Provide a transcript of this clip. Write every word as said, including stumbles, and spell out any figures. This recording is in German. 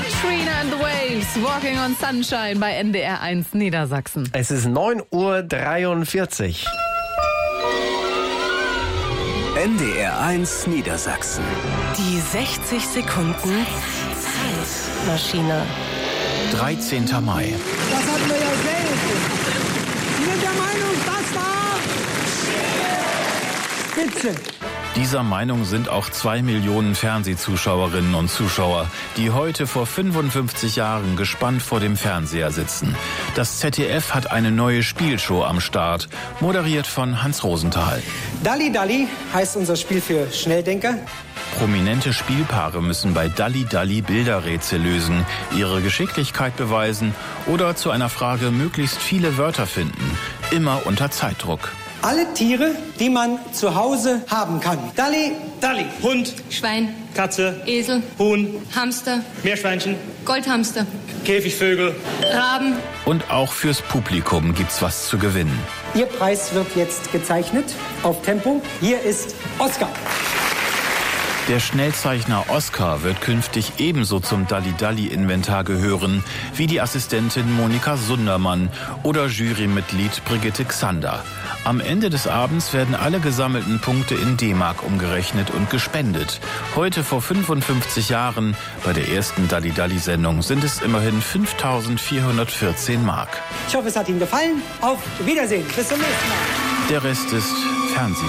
Trina and the Waves, Walking on Sunshine bei N D R eins Niedersachsen. Es ist neun Uhr dreiundvierzig. N D R eins Niedersachsen. Die sechzig Sekunden Zeitmaschine. dreizehnter Mai. Das hatten wir ja selten. Wir sind der Meinung, das war Spitze. Dieser Meinung sind auch zwei Millionen Fernsehzuschauerinnen und Zuschauer, die heute vor fünfundfünfzig Jahren gespannt vor dem Fernseher sitzen. Das Z D F hat eine neue Spielshow am Start, moderiert von Hans Rosenthal. Dalli Dalli heißt unser Spiel für Schnelldenker. Prominente Spielpaare müssen bei Dalli Dalli Bilderrätsel lösen, ihre Geschicklichkeit beweisen oder zu einer Frage möglichst viele Wörter finden, immer unter Zeitdruck. Alle Tiere, die man zu Hause haben kann. Dalli Dalli. Hund, Schwein, Katze, Esel, Huhn, Hamster, Meerschweinchen, Goldhamster, Käfigvögel. Raben. Und auch fürs Publikum gibt's was zu gewinnen. Ihr Preis wird jetzt gezeichnet auf Tempo. Hier ist Oscar. Der Schnellzeichner Oscar wird künftig ebenso zum Dalli-Dalli-Inventar gehören wie die Assistentin Monika Sundermann oder Jurymitglied Brigitte Xander. Am Ende des Abends werden alle gesammelten Punkte in D-Mark umgerechnet und gespendet. Heute vor fünfundfünfzig Jahren, bei der ersten Dalli-Dalli-Sendung, sind es immerhin fünftausendvierhundertvierzehn Mark. Ich hoffe, es hat Ihnen gefallen. Auf Wiedersehen. Bis zum nächsten Mal. Der Rest ist Fernsehen.